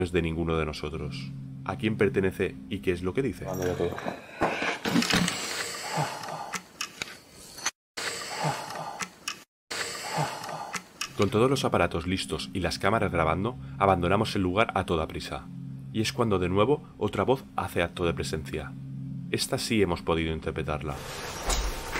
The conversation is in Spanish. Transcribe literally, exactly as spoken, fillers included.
es de ninguno de nosotros. ¿A quién pertenece y qué es lo que dice? Cuando yo todo. Con todos los aparatos listos y las cámaras grabando, abandonamos el lugar a toda prisa. Y es cuando de nuevo otra voz hace acto de presencia. Esta sí hemos podido interpretarla.